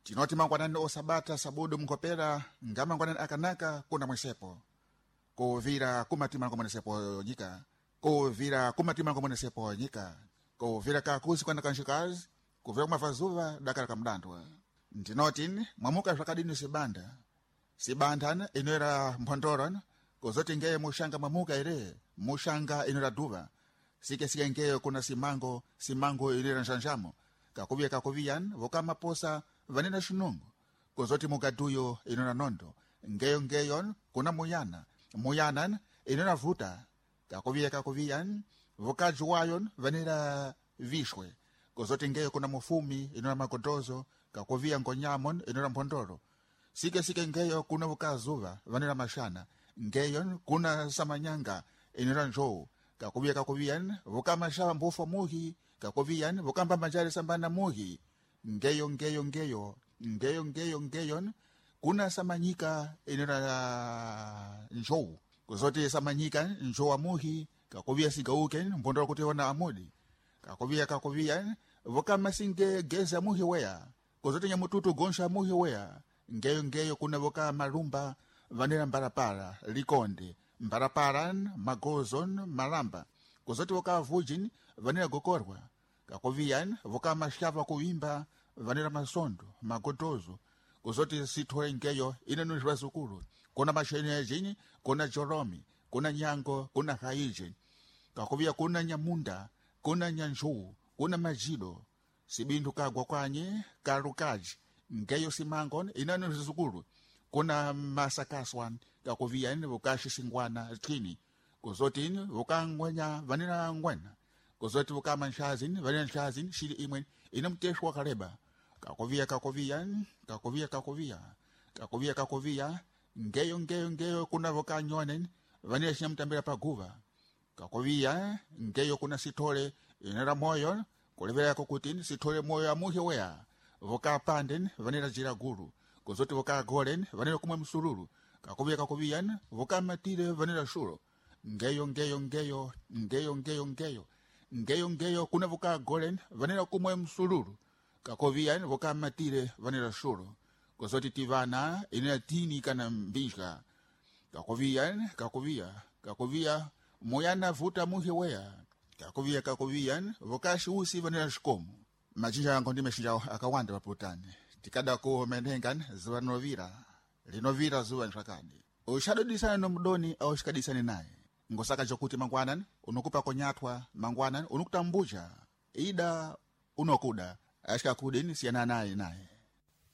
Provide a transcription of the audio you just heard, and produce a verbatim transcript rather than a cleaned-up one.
Tinoti mangwanani osabata sabudu mkopera nga mangwanani akanaka kuna mwesepo. Kuvira kumatima mwesepo nyika. Kuvira kumatima mwesepo nyika. Kuvira kakusi kwa nakanshikazi. Kuvira kumafazuva dakara kamdandwa. Tinoti mwamuka shakadini sibanda. Sibandana inera mpondorana. Kuzoti ngeye mushanga mwamuka ire. Mushanga inera duva. Sike sike ngeye kuna simango. Simango inera njanjamo. Kakuvia kakuvian. Vokama posa. Vanina shunungu. Kuzoti mugaduyo inona nondo. Ngeyo ngeyon kuna muyana. Muyanan inona vuta. Kakuvia kakuvian. Vokajuwayon vanina vishwe. Kuzoti ngeyo kuna mufumi inona makodozo. Kakuvia ngonyamon inona mpondoro. Sike sike ngeyo kuna vukazuva vanina mashana. Ngeyon kuna samanyanga inona njou. Kakuvia kakuvian. Vokama shava mbufa muhi. Kakuvian vokamba majari sambana muhi. Ngeyo ngeyo ngeyo ngeyo ngeyo ngeyon kuna samanyika inera njou. Kuzoti samanyika njou amuhi. Kakuvia sigauken mpondoro kutiwana amudi. Kakuvia kakuvia vokama singe geza muhi wea. Kuzoti nyamututu gonsha muhi wea. Ngeyo ngeyo kuna voka marumba vanira mbarapara likonde mbaraparan magozon malamba. Kuzoti voka vujin vanira gokorwa. Kakovian voka mashava kuimba vanira masondo magodozo. Kuzoti sitore ngeyo inenu jwazukuru. Kuna mashene jini, kuna joromi, kuna nyango, kuna haije. Kakovia kuna nyamunda, kuna nyanjuu, kuna majido. Sibindu kagwa kwanye karukaji. Ngeyo simangon inenu jwazukuru. Kuna masakaswan. Kakovia ini voka shisingwana tini. Kuzoti ini voka ngwenya vanira ngwena. Kuzoti voka manshazini vanira nshazini shiri imwen inamteshwa kareba. Kakovia kakovia kakovia kakovia kakovia kakovia ngeyo ngeyo ngeyo kuna voka nyonen vanira shamtambira paguva. Kakovia ngeyo kuna sitole inera moyo kulevera yako kutini sitole moyo amuhi wea. Voka panden vanira jiraguru. Kuzoti voka goren vanira kumwe msururu. Kakovia kakovia voka matire vanira shuro. Ngeyo ngeyo ngeyo ngeyo ngeyo ngeyo ngeyo ngeyo kuna voka goren vanira kumwe msururu. Kakovia voka matire vanira shuro. Kuzoti tivana inera tini kana mbishka. Kakovia kakovia kakovia moyana vuta muhi wea. Kakovia kakovia voka shiusi vanira shikomu. Majinja yangu ndimeshinja akawanda waputani. Tikada ko menengan zuwa novira. Linovira zuwa nshakadi. Ushado disana no mdoni au shikadisani naye. Ngosaka jokuti mangwanan unukupa konyatwa mangwanan unukutambuja. Ida unokuda. Ashika kudini siana naye naye.